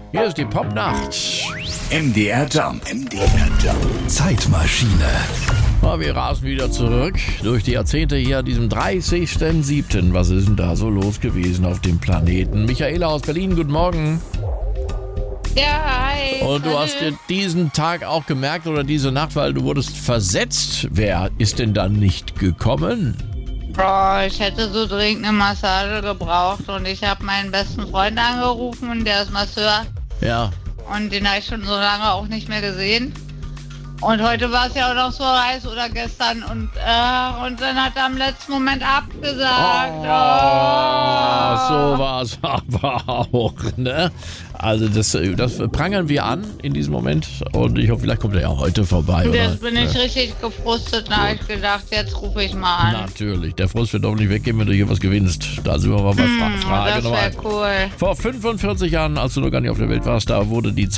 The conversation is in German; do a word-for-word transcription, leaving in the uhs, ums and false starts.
Hier ist die Popnacht. M D R Jump. M D R Jump. Zeitmaschine. Oh, wir rasen wieder zurück durch die Jahrzehnte hier an diesem dreißigsten siebten Was ist denn da so los gewesen auf dem Planeten? Michaela aus Berlin, guten Morgen. Ja, hi. Und du hast dir diesen Tag auch gemerkt oder diese Nacht, weil du wurdest versetzt. Wer ist denn dann nicht gekommen? Boah, ich hätte so dringend eine Massage gebraucht und ich habe meinen besten Freund angerufen, der ist Masseur Ja. und den habe ich schon so lange auch nicht mehr gesehen. Und heute war es ja auch noch so heiß oder gestern und, äh, und dann hat er im letzten Moment abgesagt. Oh, Oh. so war es aber auch, ne? Also das, das prangern wir an in diesem Moment und ich hoffe, vielleicht kommt er ja heute vorbei. Jetzt Oder? bin ich richtig gefrustet, da habe ich gedacht, jetzt rufe ich mal an. Natürlich, der Frust wird doch nicht weggehen, wenn du hier was gewinnst. Da sind wir mal bei Fra- Hm, Frage das Nummer wäre eins. cool. Vor fünfundvierzig Jahren, als du noch gar nicht auf der Welt warst, da wurde die